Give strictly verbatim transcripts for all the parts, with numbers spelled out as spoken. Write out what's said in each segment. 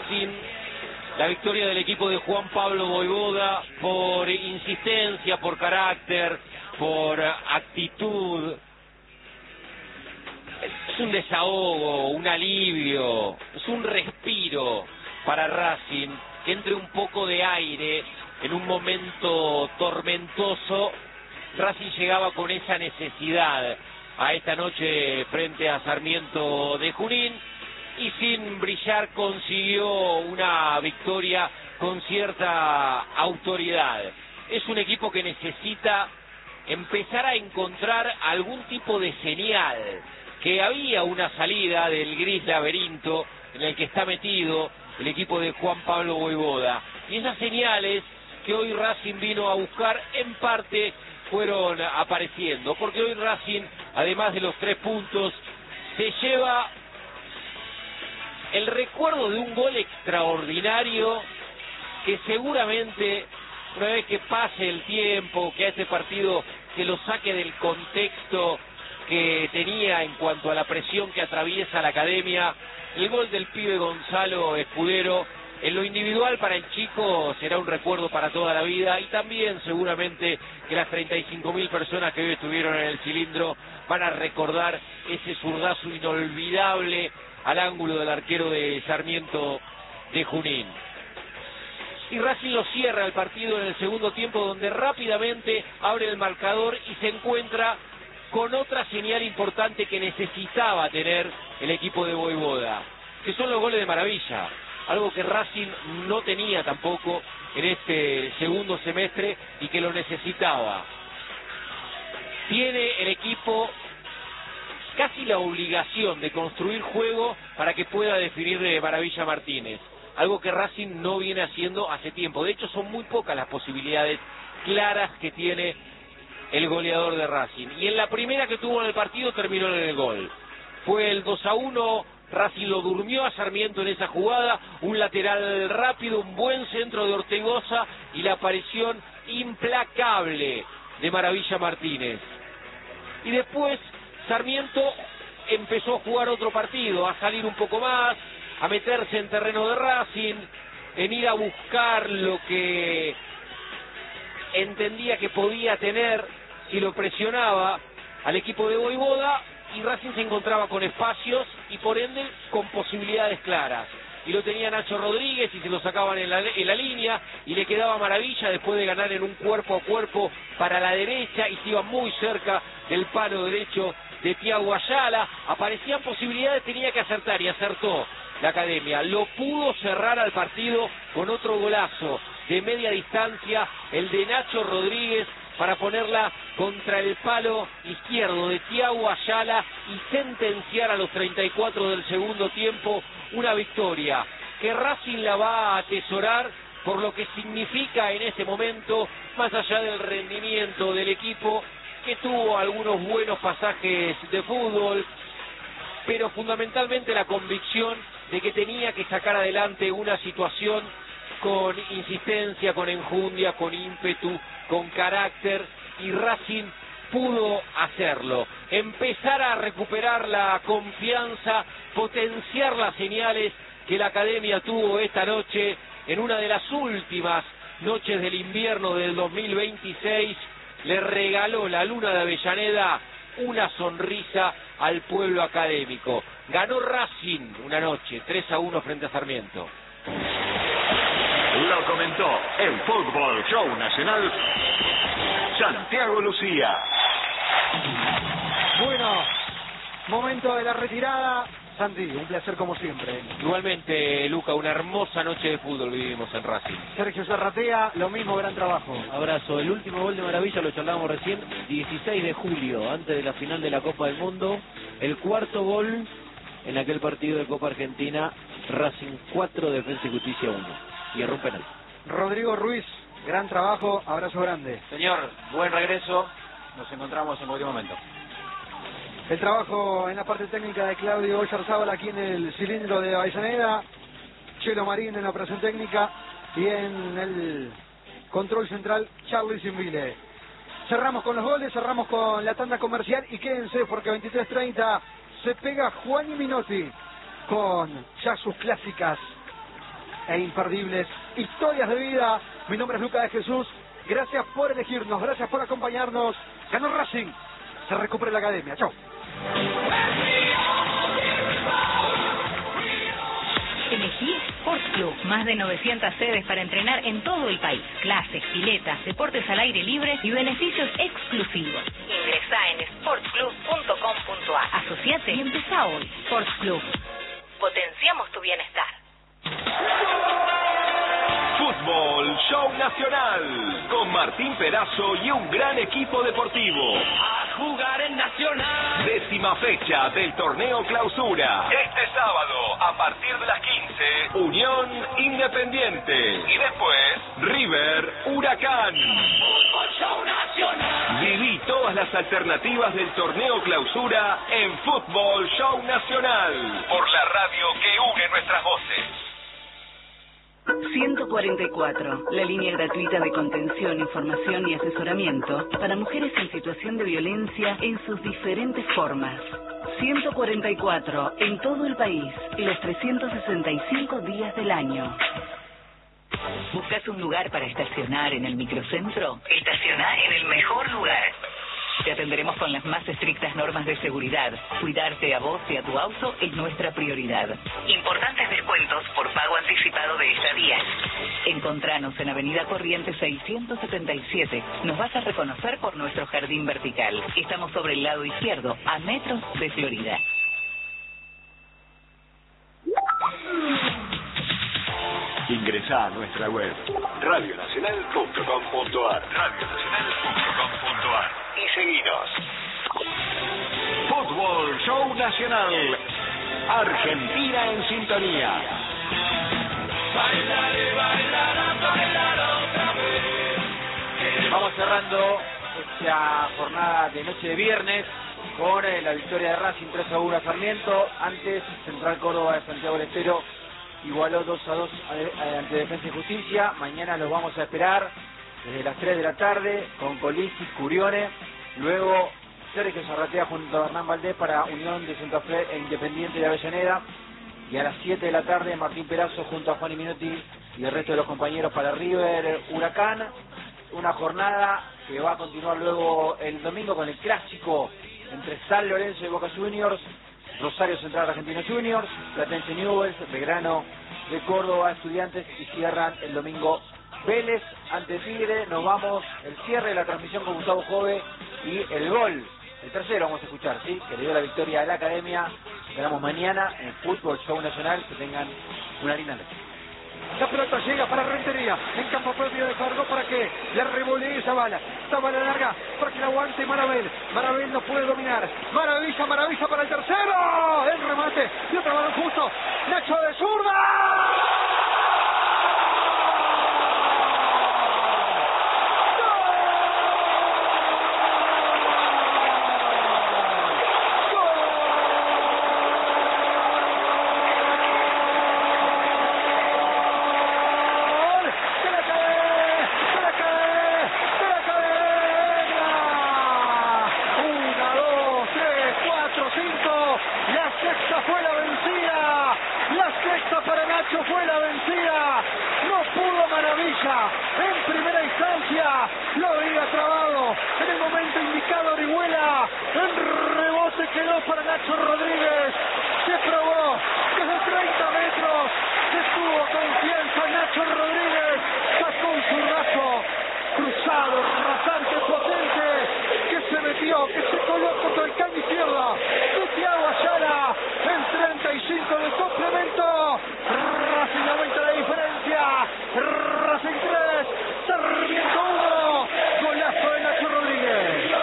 Racing, la victoria del equipo de Juan Pablo Vojvoda por insistencia, por carácter, por actitud. Es un desahogo, un alivio, es un respiro para Racing, que entre un poco de aire en un momento tormentoso. Racing llegaba con esa necesidad a esta noche frente a Sarmiento de Junín y sin brillar consiguió una victoria con cierta autoridad. Es un equipo que necesita empezar a encontrar algún tipo de señal, que había una salida del gris laberinto en el que está metido el equipo de Juan Pablo Vojvoda, y esas señales que hoy Racing vino a buscar en parte fueron apareciendo, porque hoy Racing, además de los tres puntos, se lleva el recuerdo de un gol extraordinario que seguramente, una vez que pase el tiempo, que a este partido se lo saque del contexto que tenía en cuanto a la presión que atraviesa la academia, el gol del pibe Gonzalo Escudero, en lo individual para el chico será un recuerdo para toda la vida, y también seguramente que las treinta y cinco mil personas que hoy estuvieron en el cilindro van a recordar ese zurdazo inolvidable al ángulo del arquero de Sarmiento de Junín. Y Racing lo cierra el partido en el segundo tiempo, donde rápidamente abre el marcador y se encuentra con otra señal importante que necesitaba tener el equipo de Vojvoda, que son los goles de maravilla, algo que Racing no tenía tampoco en este segundo semestre y que lo necesitaba. Tiene el equipo casi la obligación de construir juego para que pueda definir de maravilla Martínez, algo que Racing no viene haciendo hace tiempo. De hecho, son muy pocas las posibilidades claras que tiene el goleador de Racing, y en la primera que tuvo en el partido terminó en el gol. Fue el dos a uno, Racing lo durmió a Sarmiento en esa jugada, un lateral rápido, un buen centro de Ortegoza y la aparición implacable de Maravilla Martínez. Y después Sarmiento empezó a jugar otro partido, a salir un poco más, a meterse en terreno de Racing, en ir a buscar lo que entendía que podía tener si lo presionaba al equipo de Vojvoda, y Racing se encontraba con espacios y por ende con posibilidades claras. Y lo tenía Nacho Rodríguez y se lo sacaban en la, en la línea, y le quedaba Maravilla después de ganar en un cuerpo a cuerpo para la derecha y se iba muy cerca del palo derecho de Thiago Ayala. Aparecían posibilidades, tenía que acertar y acertó la academia. Lo pudo cerrar al partido con otro golazo de media distancia, el de Nacho Rodríguez, para ponerla contra el palo izquierdo de Thiago Ayala y sentenciar a los treinta y cuatro del segundo tiempo una victoria que Racing la va a atesorar por lo que significa en ese momento, más allá del rendimiento del equipo, que tuvo algunos buenos pasajes de fútbol, pero fundamentalmente la convicción de que tenía que sacar adelante una situación con insistencia, con enjundia, con ímpetu, con carácter, y Racing pudo hacerlo. Empezar a recuperar la confianza, potenciar las señales que la academia tuvo esta noche, en una de las últimas noches del invierno del dos mil veintiséis, le regaló la luna de Avellaneda una sonrisa al pueblo académico. Ganó Racing una noche, tres a uno frente a Sarmiento. Lo comentó el Fútbol Show Nacional Santiago Lucía. Bueno, momento de la retirada. Santi, un placer como siempre. Igualmente, Luca, una hermosa noche de fútbol vivimos en Racing. Sergio Zarratea, lo mismo, gran trabajo. Abrazo. El último gol de Maravilla lo charlábamos recién, dieciséis de julio, antes de la final de la Copa del Mundo. El cuarto gol en aquel partido de Copa Argentina, Racing cuatro, Defensa y Justicia uno. Y erró un penal. Rodrigo Ruiz, gran trabajo, abrazo grande. Señor, buen regreso, nos encontramos en cualquier momento. El trabajo en la parte técnica de Claudio Oyarzábal aquí en el cilindro de Avellaneda, Chelo Marín en la operación técnica y en el control central Charlie Simbile. Cerramos con los goles, cerramos con la tanda comercial y quédense porque a veintitrés treinta se pega Juan y Minotti con ya sus clásicas e imperdibles historias de vida. Mi nombre es Lucas de Jesús. Gracias por elegirnos, gracias por acompañarnos. Ganó Racing. Se recupera la academia. Chau. Elegí Sports Club, más de novecientas sedes para entrenar en todo el país. Clases, piletas, deportes al aire libre y beneficios exclusivos. Ingresá en sports club punto com punto a r. Asociate y empezá hoy. Sports Club. Potenciamos tu bienestar. Fútbol Show Nacional, con Martín Perazo y un gran equipo deportivo. A jugar en Nacional. Décima fecha del torneo Clausura. Este sábado, a partir de las quince, Unión Independiente. Y después, River Huracán. Fútbol Show Nacional. Viví todas las alternativas del torneo Clausura en Fútbol Show Nacional. Por la radio que une nuestras voces. ciento cuarenta y cuatro, la línea gratuita de contención, información y asesoramiento para mujeres en situación de violencia en sus diferentes formas. ciento cuarenta y cuatro, en todo el país, los trescientos sesenta y cinco días del año. ¿Buscas un lugar para estacionar en el microcentro? Estacionar en el mejor lugar. Te atenderemos con las más estrictas normas de seguridad. Cuidarte a vos y a tu auto es nuestra prioridad. Importantes descuentos por pago anticipado de estadías. Encontranos en Avenida Corrientes seiscientos setenta y siete. Nos vas a reconocer por nuestro jardín vertical. Estamos sobre el lado izquierdo, a metros de Florida. Ingresá a nuestra web radio nacional punto com punto a r radio nacional punto com punto a r y seguinos. Fútbol Show Nacional, Argentina en sintonía. Bailaré, bailará, bailará otra vez. Vamos cerrando esta jornada de noche de viernes con eh, la victoria de Racing tres a uno a Sarmiento. Antes, Central Córdoba de Santiago del Estero igualó dos a dos ante Defensa y Justicia. Mañana los vamos a esperar desde las tres de la tarde con Colisis, Curione. Luego Sergio Zarratea junto a Hernán Valdés para Unión de Santa Fe e Independiente de Avellaneda. Y a las siete de la tarde Martín Perazo junto a Juan y Minotti y el resto de los compañeros para River Huracán. Una jornada que va a continuar luego el domingo con el clásico entre San Lorenzo y Boca Juniors, Rosario Central Argentino Juniors, Platense Newell's, Belgrano de Córdoba, Estudiantes, y cierran el domingo Vélez ante Tigre. Nos vamos, el cierre de la transmisión con Gustavo Jove y el gol, el tercero vamos a escuchar, ¿sí? Que le dio la victoria a la Academia. Ganamos mañana en Fútbol Show Nacional. Que tengan una linda noche. La pelota llega para Rentería, en campo propio de Cargo, para que la revolee Zavala. Zavala larga, para que la aguante Marabel. Marabel no puede dominar. Maravilla, maravilla para el tercero. El remate, y otro balón justo. Nacho de zurda. Fue la vencida, no pudo Maravilla, en primera instancia lo había trabado, en el momento indicado Orihuela, en rebote quedó para Nacho Rodríguez, se probó desde treinta metros, se tuvo confianza Nacho Rodríguez, sacó un zurrazo cruzado, rasante, potente, que se metió, que se coló contra el caño izquierda de Thiago Ayala, en treinta y cinco de complemento. Racing aumenta la diferencia, Racing tres, Sarmiento uno, golazo de Nacho Rodríguez.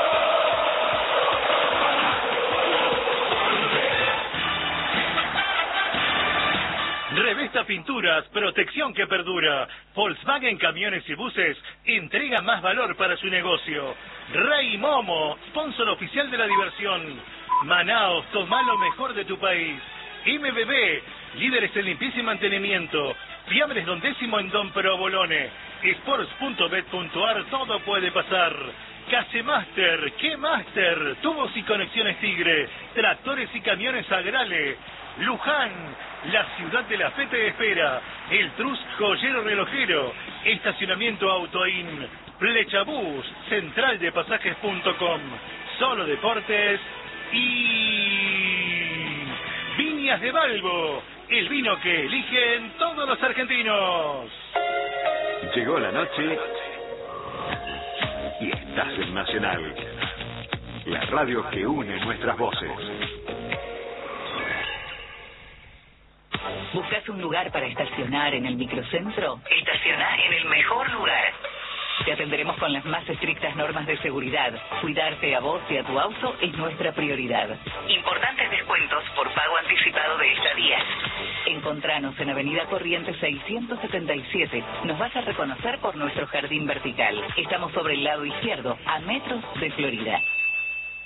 Revista Pinturas, protección que perdura. Volkswagen Camiones y Buses entrega más valor para su negocio. Rey Momo, sponsor oficial de la diversión. Manaos, toma lo mejor de tu país. M B B, líderes en limpieza y mantenimiento. Fiambres Don Décimo en Don Provolone. Sports punto bet punto a r, todo puede pasar. Casemaster, ¿qué Master? Tubos y conexiones Tigre, tractores y camiones Agrale. Luján, la ciudad de la fe te espera. El Trus Joyero Relojero, estacionamiento Autoin, Flechabús, central de pasajes punto com, Solo Deportes y Viñas de Balbo, el vino que eligen todos los argentinos. Llegó la noche y estás en Nacional, la radio que une nuestras voces. ¿Buscas un lugar para estacionar en el microcentro? Estacioná en el mejor lugar. Te atenderemos con las más estrictas normas de seguridad. Cuidarte a vos y a tu auto es nuestra prioridad. Importantes descuentos por pago anticipado de estadías. Encontranos en Avenida Corrientes seiscientos setenta y siete. Nos vas a reconocer por nuestro jardín vertical. Estamos sobre el lado izquierdo, a metros de Florida.